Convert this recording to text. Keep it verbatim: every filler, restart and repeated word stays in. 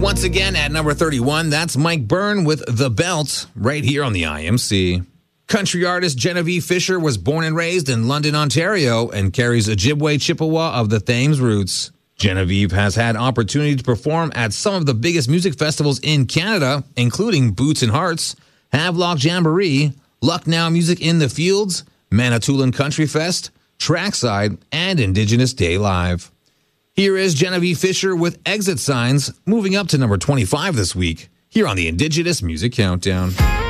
Once again, at number thirty-one, that's Mike Byrne with The Belt, right here on the I M C. Country artist Genevieve Fisher was born and raised in London, Ontario, and carries Ojibwe Chippewa of the Thames roots. Genevieve has had opportunity to perform at some of the biggest music festivals in Canada, including Boots and Hearts, Havelock Jamboree, Lucknow Music in the Fields, Manitoulin Country Fest, Trackside, and Indigenous Day Live. Here is Genevieve Fisher with Exit Signs, moving up to number twenty-five this week, here on the Indigenous Music Countdown.